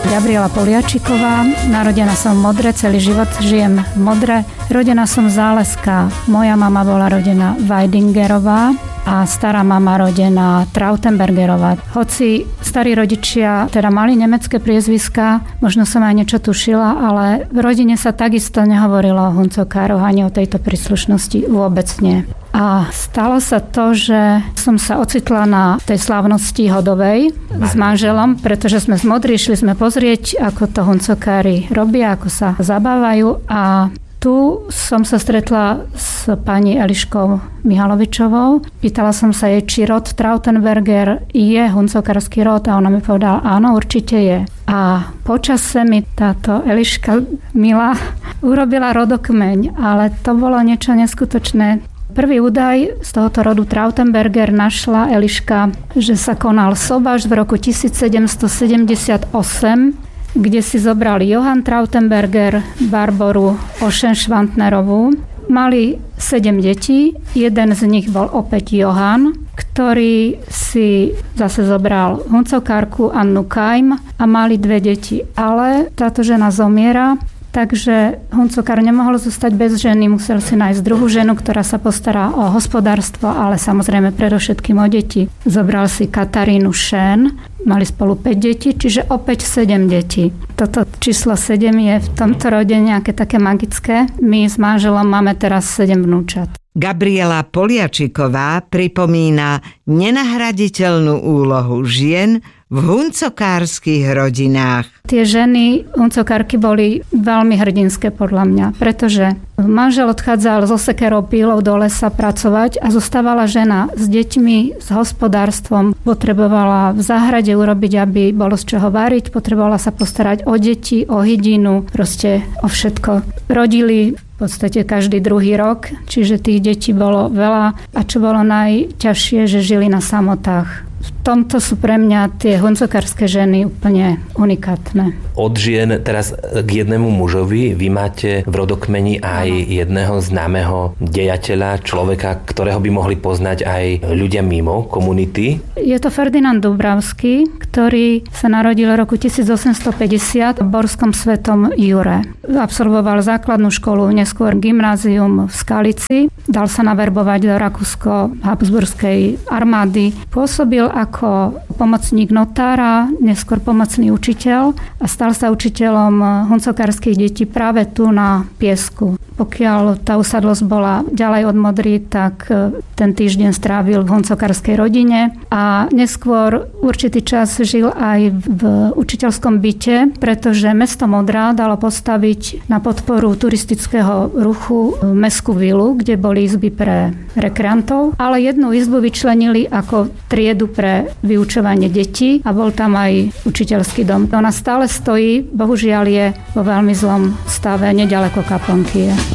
Gabriela Poliačiková, narodená som v Modre, celý život žijem v Modre. Rodená som z Záleska. Moja mama bola rodená Weidingerová a stará mama rodená Trautenbergerová. Hoci starí rodičia teda mali nemecké priezviská, možno som aj niečo tušila, ale v rodine sa takisto nehovorilo o Huncokároch ani o tejto príslušnosti, vôbec nie. A stalo sa to, že som sa ocitla na tej slávnosti hodovej s manželom, pretože sme z Modry, išli sme pozrieť, ako to Huncokári robia, ako sa zabávajú, a tu som sa stretla s pani Eliškou Mihalovičovou. Pýtala som sa jej, či rod Trautenberger je huncokársky rod, a ona mi povedala, áno, určite je. A počase mi táto Eliška Mila urobila rodokmeň, ale to bolo niečo neskutočné. Prvý údaj z tohoto rodu Trautenberger našla Eliška, že sa konal sobáš v roku 1778, kde si zobrali Johann Trautenberger Barboru Oschenschwantnerovú. Mali 7 detí, jeden z nich bol opäť Johann, ktorý si zase zobral Huncokárku Annu Keim a mali 2 deti. Ale táto žena zomiera, takže Huncokár nemohol zostať bez ženy, musel si nájsť druhú ženu, ktorá sa postará o hospodárstvo, ale samozrejme predovšetkým o deti. Zobral si Katarínu Schön, mali spolu 5 detí, čiže opäť 7 detí. Toto číslo 7 je v tomto rode nejaké také magické. My s manželom máme teraz 7 vnúčat. Gabriela Poliačiková pripomína nenahraditeľnú úlohu žien v huncokárskych rodinách. Tie ženy huncokárky boli veľmi hrdinské podľa mňa, pretože manžel odchádzal so sekerou pílou do lesa pracovať a zostávala žena s deťmi, s hospodárstvom. Potrebovala v záhrade urobiť, aby bolo z čoho variť, potrebovala sa postarať o deti, o hydinu, proste o všetko. Rodili v podstate každý druhý rok, čiže tých detí bolo veľa a čo bolo najťažšie, že žili na samotách. V tomto sú pre mňa tie huncokárske ženy úplne unikátne. Od žien teraz k jednému mužovi. Vy máte v rodokmeni aj jedného známeho dejateľa, človeka, ktorého by mohli poznať aj ľudia mimo komunity. Je to Ferdinand Dubravský, ktorý sa narodil v roku 1850 v Borskom Svetom Jure. Absolvoval základnú školu, neskôr gymnázium v Skalici. Dal sa naverbovať do Rakúsko-Habsburskej armády. Pôsobil ako pomocník notára, neskôr pomocný učiteľ a stal sa učiteľom huncokárskych detí práve tu na Piesku. Pokiaľ tá usadlosť bola ďalej od Modry, tak ten týždeň strávil v huncokárskej rodine a neskôr určitý čas žil aj v učiteľskom byte, pretože mesto Modra dalo postaviť na podporu turistického ruchu mestskú vilu, kde boli izby pre rekreantov, ale jednu izbu vyčlenili ako triedu pre vyučovanie detí a bol tam aj učiteľský dom. Ona stále stojí, bohužiaľ je vo veľmi zlom stave, neďaleko kaplnky je.